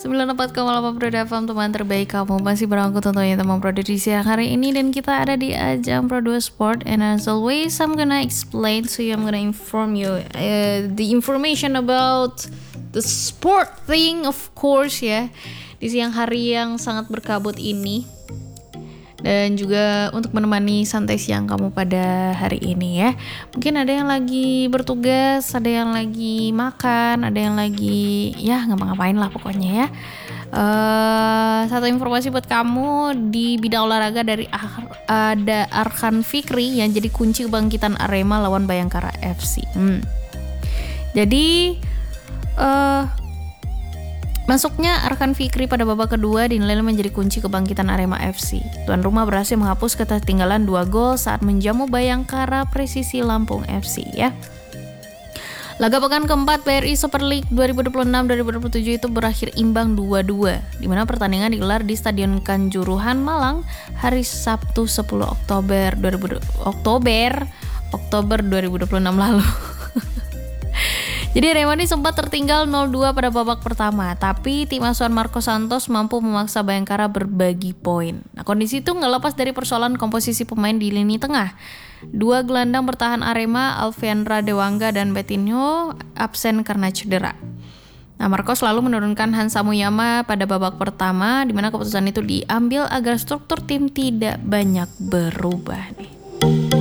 94,8 Pro FM, teman terbaik kamu. Masih berangku tentunya teman Pro di siang hari ini. Dan kita ada di ajang Pro 2 Sport. And as always, I'm gonna explain to you, I'm gonna inform you the information about the sport thing, of course ya. Di siang hari yang sangat berkabut ini. Dan juga untuk menemani santai siang kamu pada hari ini ya. Mungkin ada yang lagi bertugas, ada yang lagi makan, ada yang lagi ya ngapa-ngapain lah pokoknya ya. Satu informasi buat kamu di bidang olahraga dari ada Arkan Fikri yang jadi kunci kebangkitan Arema lawan Bayangkara FC. Jadi masuknya Arkan Fikri pada babak kedua dinilai menjadi kunci kebangkitan Arema FC. Tuan rumah berhasil menghapus ketertinggalan 2 gol saat menjamu Bayangkara Presisi Lampung FC ya. Laga pekan keempat BRI Super League 2026-2027 itu berakhir imbang 2-2, di mana pertandingan digelar di Stadion Kanjuruhan Malang hari Sabtu 10 Oktober 2026 lalu. Jadi Arema ini sempat tertinggal 0-2 pada babak pertama, tapi tim asuhan Marco Santos mampu memaksa Bayangkara berbagi poin. Nah, kondisi itu nggak lepas dari persoalan komposisi pemain di lini tengah. 2 gelandang bertahan Arema, Alfiandra Dewangga dan Betinho, absen karena cedera. Nah, Marco selalu menurunkan Hansa Muyama pada babak pertama, di mana keputusan itu diambil agar struktur tim tidak banyak berubah nih.